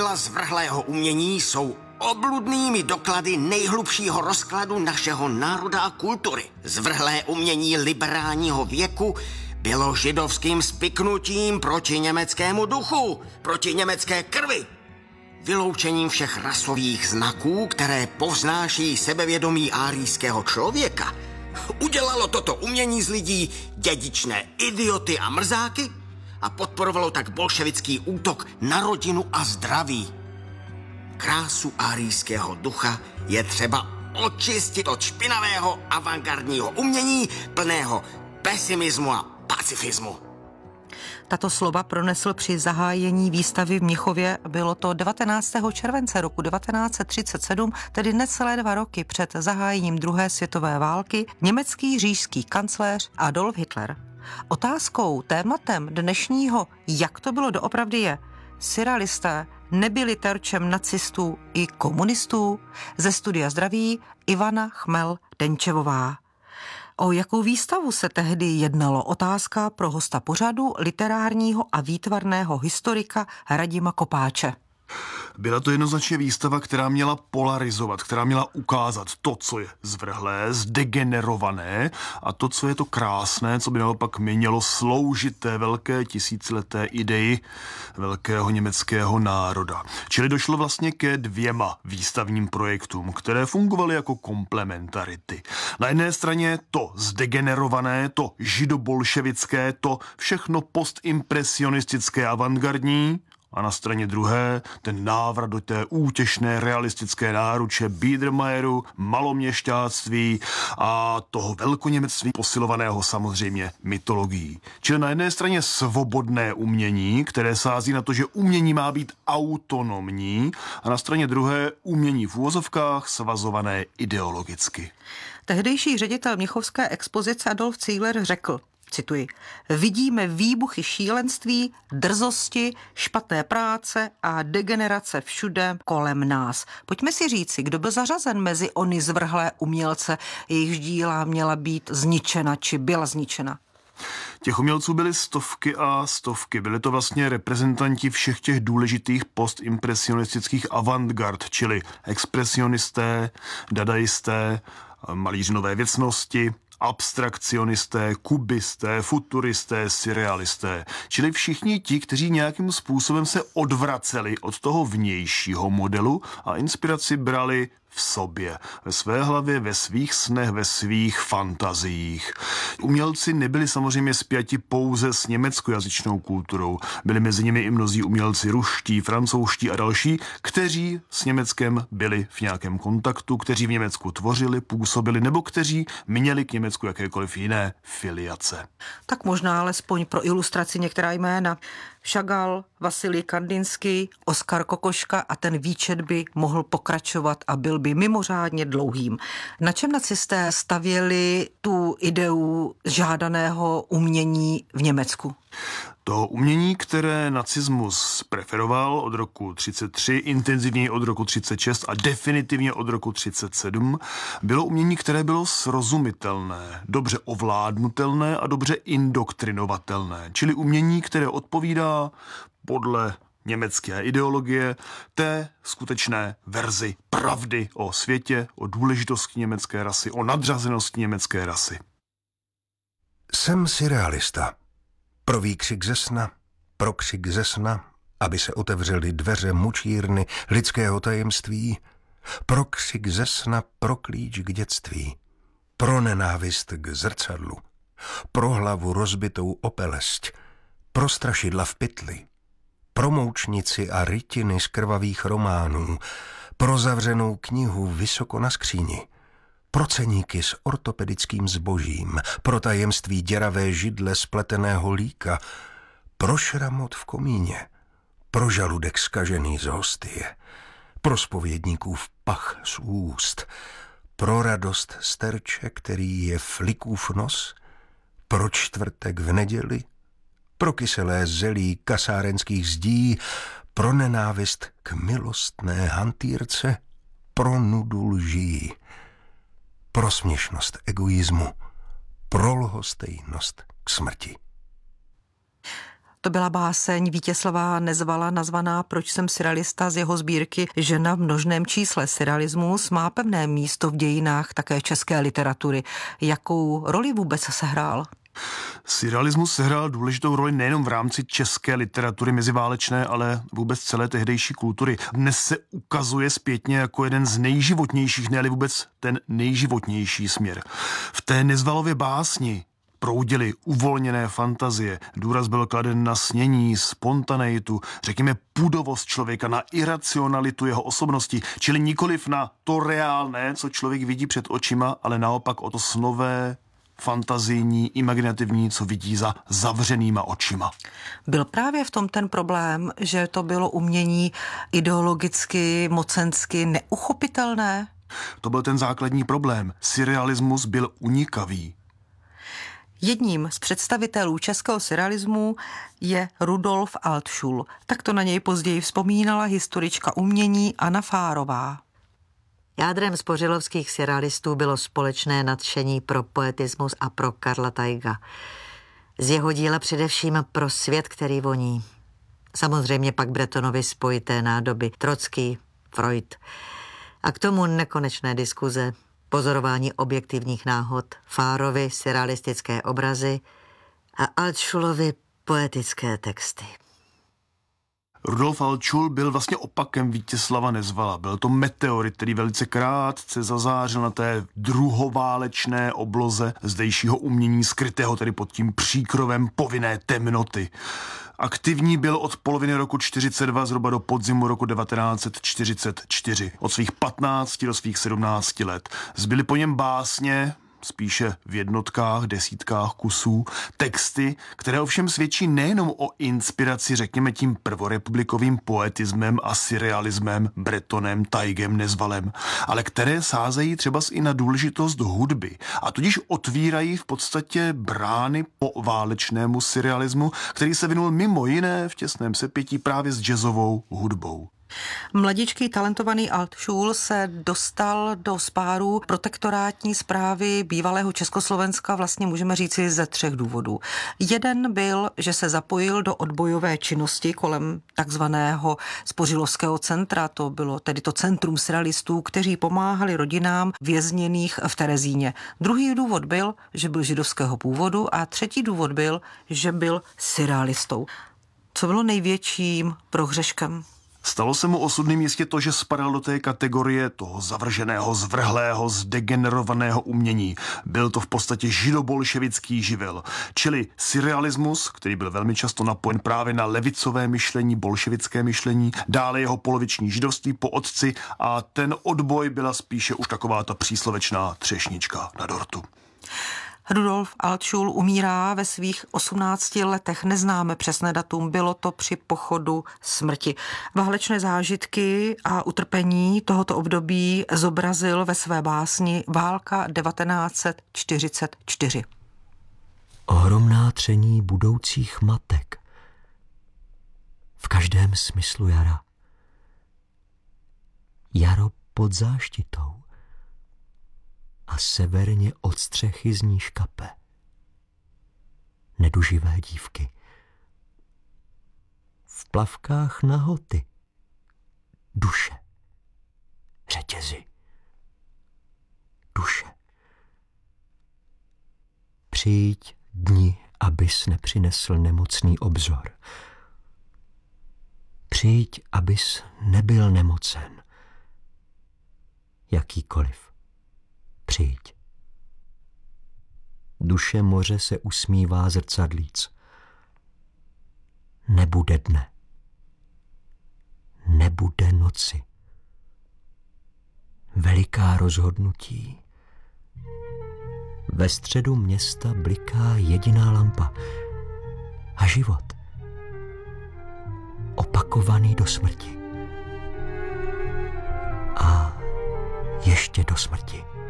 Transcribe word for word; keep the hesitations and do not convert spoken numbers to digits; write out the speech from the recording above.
díla zvrhlého umění jsou obludnými doklady nejhlubšího rozkladu našeho národa a kultury. Zvrhlé umění liberálního věku bylo židovským spiknutím proti německému duchu, proti německé krvi. Vyloučením všech rasových znaků, které povznáší sebevědomí árijského člověka, udělalo toto umění z lidí dědičné idioty a mrzáky a podporovalo tak bolševický útok na rodinu a zdraví. Krásu árijského ducha je třeba očistit od špinavého avantgardního umění plného pesimismu a pacifismu. Tato slova pronesl při zahájení výstavy v Mnichově. Bylo to devatenáctého července roku devatenáct set třicet sedm, tedy necelé dva roky před zahájením druhé světové války, německý říšský kancléř Adolf Hitler. Otázkou, tématem dnešního Jak to bylo doopravdy je, surrealisté nebyli terčem nacistů i komunistů? Ze Studia zdraví Ivana Chmel-Denčevová. O jakou výstavu se tehdy jednalo? Otázka pro hosta pořadu, literárního a výtvarného historika Radima Kopáče. Byla to jednoznačně výstava, která měla polarizovat, která měla ukázat to, co je zvrhlé, zdegenerované a to, co je to krásné, co by naopak mělo sloužit té velké tisícileté ideji velkého německého národa. Čili došlo vlastně ke dvěma výstavním projektům, které fungovaly jako komplementarity. Na jedné straně to zdegenerované, to židobolševické, to všechno postimpresionistické avantgardní, a na straně druhé ten návrat do té útěšné realistické náruče Biedermeieru, maloměšťáctví a toho velkoněmectví posilovaného samozřejmě mytologií. Čili na jedné straně svobodné umění, které sází na to, že umění má být autonomní, a na straně druhé umění v uvozovkách svazované ideologicky. Tehdejší ředitel mnichovské expozice Adolf Ziegler řekl, cituji, vidíme výbuchy šílenství, drzosti, špatné práce a degenerace všude kolem nás. Pojďme si říci, kdo byl zařazen mezi ony zvrhlé umělce, jejichž díla měla být zničena či byla zničena. Těch umělců byly stovky a stovky. Byly to vlastně reprezentanti všech těch důležitých postimpresionistických avantgard, čili expresionisté, dadaisté, malíři nové věcnosti, abstrakcionisté, kubisté, futuristé, surrealisté. Čili všichni ti, kteří nějakým způsobem se odvraceli od toho vnějšího modelu a inspiraci brali v sobě, ve své hlavě, ve svých snech, ve svých fantaziích. Umělci nebyli samozřejmě spjati pouze s německojazyčnou kulturou. Byli mezi nimi i mnozí umělci ruští, francouzští a další, kteří s Německem byli v nějakém kontaktu, kteří v Německu tvořili, působili, nebo kteří měli k Německu jakékoliv jiné filiace. Tak možná alespoň pro ilustraci některá jména. Chagall, Vasilij Kandinský, Oskar Kokoška a ten výčet by mohl pokračovat a byl by mimořádně dlouhým. Na čem nacisté stavěli tu ideu žádaného umění v Německu? To umění, které nacismus preferoval od roku třicet tři, intenzivněji od roku třicet šest a definitivně od roku třicet sedm, bylo umění, které bylo srozumitelné, dobře ovládnutelné a dobře indoktrinovatelné. Čili umění, které odpovídá podle německé ideologie té skutečné verzi pravdy o světě, o důležitosti německé rasy, o nadřazenosti německé rasy. Jsem surrealista. Pro výkřik ze sna, pro křik ze sna, aby se otevřely dveře mučírny lidského tajemství, pro křik ze sna, pro klíč k dětství, pro nenávist k zrcadlu, pro hlavu rozbitou o pelesť, pro strašidla v pytli, pro moučnici a rytiny z krvavých románů, pro zavřenou knihu vysoko na skříni, pro ceníky s ortopedickým zbožím, pro tajemství děravé židle spleteného líka, pro šramot v komíně, pro žaludek zkažený z hostie, pro zpovědníkův pach z úst, pro radost z terče, který je flikův nos, pro čtvrtek v neděli, pro kyselé zelí kasárenských zdí, pro nenávist k milostné hantýrce, pro nudu lží, pro směšnost egoismu, pro lhostejnost k smrti. To byla báseň Vítězslava Nezvala nazvaná Proč jsem surrealista z jeho sbírky Žena v množném čísle. Surrealismus má pevné místo v dějinách také české literatury. Jakou roli vůbec sehrál? Surrealismus sehrál důležitou roli nejenom v rámci české literatury meziválečné, ale vůbec celé tehdejší kultury. Dnes se ukazuje zpětně jako jeden z nejživotnějších, ne-li vůbec ten nejživotnější směr. V té Nezvalově básni proudily uvolněné fantazie, důraz byl kladen na snění, spontaneitu, řekněme půdovost člověka, na iracionalitu jeho osobnosti, čili nikoliv na to reálné, co člověk vidí před očima, ale naopak o to snové, fantazijní, imaginativní, co vidí za zavřenýma očima. Byl právě v tom ten problém, že to bylo umění ideologicky, mocensky neuchopitelné? To byl ten základní problém. Surrealismus byl unikavý. Jedním z představitelů českého surrealismu je Rudolf Altschul. Tak to na něj později vzpomínala historička umění Anna Fárová. Jádrem spořilovských surrealistů bylo společné nadšení pro poetismus a pro Karla Teiga. Z jeho díla především pro svět, který voní. Samozřejmě pak Bretonovi spojité nádoby Trocký, Freud. A k tomu nekonečné diskuze, pozorování objektivních náhod, Fárovi surrealistické obrazy a Altschulovi poetické texty. Rudolf Altschul byl vlastně opakem Vítězslava Nezvala. Byl to meteorit, který velice krátce zazářil na té druhoválečné obloze zdejšího umění skrytého tedy pod tím příkrovem povinné temnoty. Aktivní byl od poloviny roku čtyřicet dva zhruba do podzimu roku devatenáct set čtyřicet čtyři. Od svých patnácti do svých sedmnácti let. Zbyly po něm básně, spíše v jednotkách, desítkách kusů, texty, které ovšem svědčí nejenom o inspiraci, řekněme tím prvorepublikovým poetismem a surrealismem, Bretonem, Teigem, Nezvalem, ale které sázejí třeba i na důležitost hudby a tudíž otvírají v podstatě brány po válečnému surrealismu, který se vinul mimo jiné v těsném sepětí právě s jazzovou hudbou. Mladičký talentovaný Altschul se dostal do spáru protektorátní správy bývalého Československa, vlastně můžeme říci ze třech důvodů. Jeden byl, že se zapojil do odbojové činnosti kolem takzvaného Spořilovského centra, to bylo tedy to centrum surrealistů, kteří pomáhali rodinám vězněných v Terezíně. Druhý důvod byl, že byl židovského původu a třetí důvod byl, že byl surrealistou. Co bylo největším prohřeškem? Stalo se mu osudným jistě to, že spadal do té kategorie toho zavrženého, zvrhlého, zdegenerovaného umění. Byl to v podstatě židobolševický živel. Čili surrealismus, který byl velmi často napojen právě na levicové myšlení, bolševické myšlení, dále jeho poloviční židovství po otci a ten odboj byla spíše už taková ta příslovečná třešnička na dortu. Rudolf Altschul umírá ve svých osmnácti letech, neznáme přesné datum, bylo to při pochodu smrti. Válečné zážitky a utrpení tohoto období zobrazil ve své básni Válka devatenáct set čtyřicet čtyři. Ohromná tření budoucích matek. V každém smyslu jara. Jaro pod záštitou. A severně od střechy zní škape. Neduživé dívky. V plavkách nahoty. Duše. Řetězy. Duše. Přijď dni, abys nepřinesl nemocný obzor. Přijď, abys nebyl nemocen. Jakýkoliv. Přijď. Duše moře se usmívá zrcadlíc. Nebude dne. Nebude noci. Veliká rozhodnutí. Ve středu města bliká jediná lampa. A život. Opakovaný do smrti. A ještě do smrti.